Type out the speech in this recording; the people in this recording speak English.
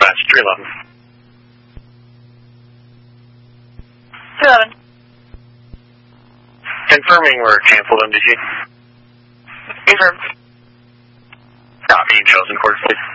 Dispatch 311. 211. Confirming we're canceled MDC. Confirmed. Copy, chosen course, please.